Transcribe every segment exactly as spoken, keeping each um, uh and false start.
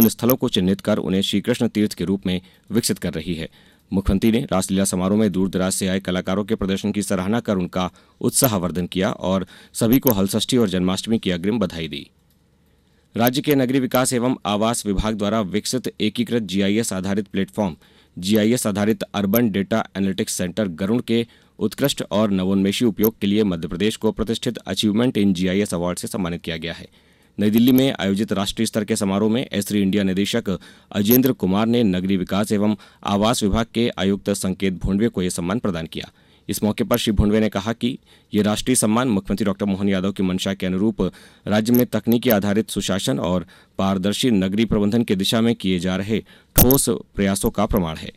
स्थलों को चिन्हित कर उन्हें श्रीकृष्ण तीर्थ के रूप में विकसित कर रही है। मुख्यमंत्री ने रासलीला समारोह में दूर दराज से आए कलाकारों के प्रदर्शन की सराहना कर उनका उत्साहवर्धन किया और सभी को हलषष्ठी और जन्माष्टमी की अग्रिम बधाई दी। राज्य के नगरीय विकास एवं आवास विभाग द्वारा विकसित एकीकृत जीआईएस आधारित प्लेटफॉर्म जीआईएस आधारित urban data analytics centre Garuda के उत्कृष्ट और नवोन्मेषी उपयोग के लिए मध्य प्रदेश को प्रतिष्ठित अचीवमेंट इन जीआईएस अवार्ड से सम्मानित किया गया है। नई दिल्ली में आयोजित राष्ट्रीय स्तर के समारोह में एसरी इंडिया निदेशक अजेंद्र कुमार ने नगरीय विकास एवं आवास विभाग के आयुक्त संकेत भोंडवे को यह सम्मान प्रदान किया। इस मौके पर श्री भोंडवे ने कहा कि ये राष्ट्रीय सम्मान मुख्यमंत्री डॉक्टर मोहन यादव की मंशा के अनुरूप राज्य में तकनीकी आधारित सुशासन और पारदर्शी नगरीय प्रबंधन की दिशा में किए जा रहे ठोस प्रयासों का प्रमाण है।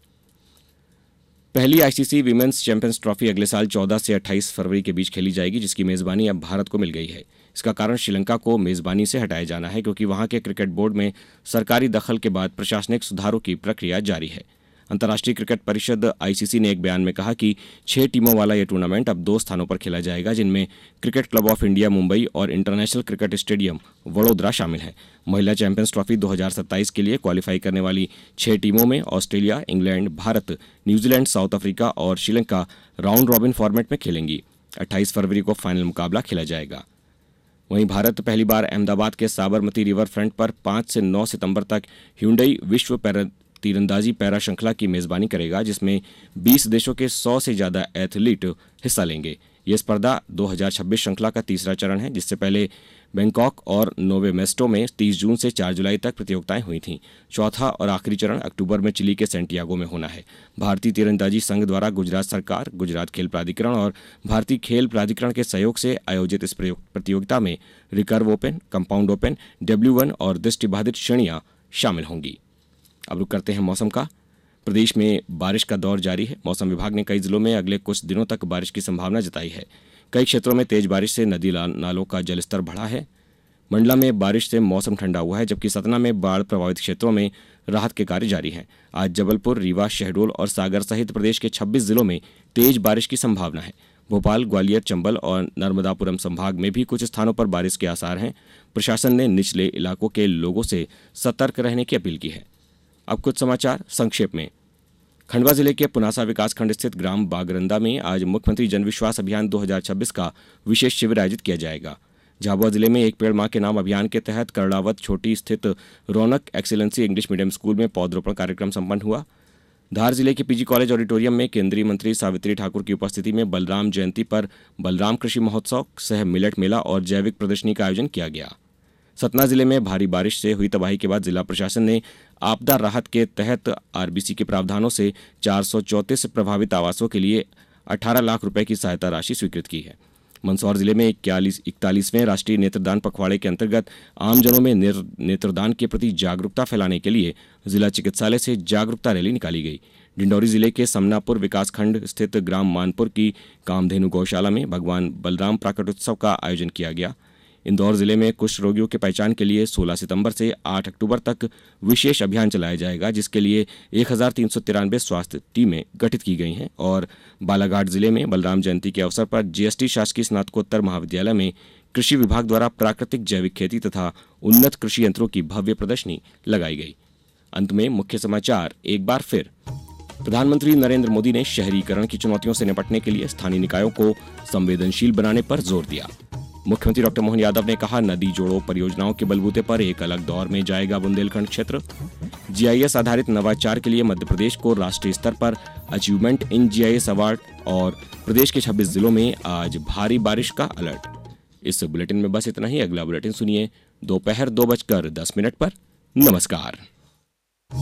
पहली आईसीसी वीमेंस चैंपियंस ट्रॉफी अगले साल चौदह से अट्ठाईस फरवरी के बीच खेली जाएगी, जिसकी मेजबानी अब भारत को मिल गई है। इसका कारण श्रीलंका को मेजबानी से हटाया जाना है, क्योंकि वहां के क्रिकेट बोर्ड में सरकारी दखल के बाद प्रशासनिक सुधारों की प्रक्रिया जारी है। अंतर्राष्ट्रीय क्रिकेट परिषद आईसीसी ने एक बयान में कहा कि छह टीमों वाला यह टूर्नामेंट अब दो स्थानों पर खेला जाएगा, जिनमें cricket club of India Mumbai और इंटरनेशनल क्रिकेट स्टेडियम वडोदरा शामिल है। महिला चैंपियंस ट्रॉफी दो हज़ार सत्ताईस के लिए क्वालिफाई करने वाली छह टीमों में Australia, England, Bharat, New Zealand, south Africa और श्रीलंका राउंड रॉबिन फॉर्मेट में खेलेंगी। अट्ठाईस फरवरी को फाइनल मुकाबला खेला जाएगा। वहीं भारत पहली बार अहमदाबाद के साबरमती रिवर फ्रंट पर पाँच से नौ सितंबर तक ह्यूंडई विश्व पैरा तीरंदाजी पैरा श्रृंखला की मेजबानी करेगा, जिसमें बीस देशों के सौ से ज्यादा एथलीट हिस्सा लेंगे। यह स्पर्धा दो हज़ार छब्बीस श्रृंखला का तीसरा चरण है, जिससे पहले बैंकॉक और नोवे मेस्टो में तीस जून से चार जुलाई तक प्रतियोगिताएं हुई थीं। चौथा और आखिरी चरण अक्टूबर में चिली के सेंटियागो में होना है। भारतीय तीरंदाजी संघ द्वारा गुजरात सरकार, गुजरात खेल प्राधिकरण और भारतीय खेल प्राधिकरण के सहयोग से आयोजित इस प्रतियोगिता में recurve open, compound open, W one और दृष्टिबाधित श्रेणियां शामिल होंगी। अब रुक करते हैं मौसम का। प्रदेश में बारिश का दौर जारी है। मौसम विभाग ने कई जिलों में अगले कुछ दिनों तक बारिश की संभावना जताई है। कई क्षेत्रों में तेज बारिश से नदी नालों का जलस्तर बढ़ा है। मंडला में बारिश से मौसम ठंडा हुआ है, जबकि सतना में बाढ़ प्रभावित क्षेत्रों में राहत के कार्य जारी हैं। आज जबलपुर, रीवा, शहडोल और सागर सहित प्रदेश के छब्बीस जिलों में तेज बारिश की संभावना है। भोपाल, ग्वालियर, चंबल और नर्मदापुरम संभाग में भी कुछ स्थानों पर बारिश के आसार हैं। प्रशासन ने निचले इलाकों के लोगों से सतर्क रहने की अपील की है। अब कुछ समाचार संक्षेप में। खंडवा जिले के पुनासा विकासखंड स्थित ग्राम बागरंदा में आज मुख्यमंत्री जनविश्वास अभियान दो हज़ार छब्बीस का विशेष शिविर आयोजित किया जाएगा। झाबुआ जिले में एक पेड़ मां के नाम अभियान के तहत करड़ावत छोटी स्थित रौनक एक्सीलेंसी इंग्लिश मीडियम स्कूल में पौधरोपण कार्यक्रम संपन्न हुआ। धार जिले के पीजी कॉलेज ऑडिटोरियम में केंद्रीय मंत्री सावित्री ठाकुर की उपस्थिति में बलराम जयंती पर बलराम कृषि महोत्सव सह मिलेट मेला और जैविक प्रदर्शनी का आयोजन किया गया। सतना जिले में भारी बारिश से हुई तबाही के बाद जिला प्रशासन ने आपदा राहत के तहत आरबीसी के प्रावधानों से चार सौ चौंतीस प्रभावित आवासों के लिए अठारह लाख रुपए की सहायता राशि स्वीकृत की है। मंदसौर जिले में इकतालीसवें राष्ट्रीय नेत्रदान पखवाड़े के अंतर्गत आमजनों में नेत्रदान के प्रति जागरूकता फैलाने के लिए जिला चिकित्सालय से जागरूकता रैली निकाली गई। डिंडौरी जिले के समनापुर विकासखंड स्थित ग्राम मानपुर की कामधेनु गौशाला में भगवान बलराम प्राकटोत्सव का आयोजन किया गया। इंदौर जिले में कुष्ठ रोगियों की पहचान के लिए सोलह सितंबर से आठ अक्टूबर तक विशेष अभियान चलाया जाएगा, जिसके लिए एक हजार तीन सौ तिरानवे स्वास्थ्य टीमें गठित की गई हैं। और बालाघाट जिले में बलराम जयंती के अवसर पर जीएसटी शासकीय स्नातकोत्तर महाविद्यालय में कृषि विभाग द्वारा प्राकृतिक जैविक खेती तथा उन्नत कृषि यंत्रों की भव्य प्रदर्शनी लगाई गई। अंत में मुख्य समाचार एक बार फिर। प्रधानमंत्री नरेंद्र मोदी ने शहरीकरण की चुनौतियों से निपटने के लिए स्थानीय निकायों को संवेदनशील बनाने पर जोर दिया। मुख्यमंत्री डॉक्टर मोहन यादव ने कहा, नदी जोड़ो परियोजनाओं के बलबूते पर एक अलग दौर में जाएगा बुंदेलखंड क्षेत्र। जीआईएस आधारित नवाचार के लिए मध्य प्रदेश को राष्ट्रीय स्तर पर अचीवमेंट इन जीआईएस अवार्ड और प्रदेश के छब्बीस जिलों में आज भारी बारिश का अलर्ट। इस बुलेटिन में बस इतना ही। अगला बुलेटिन सुनिए दोपहर दो बजकर दस मिनट पर। नमस्कार।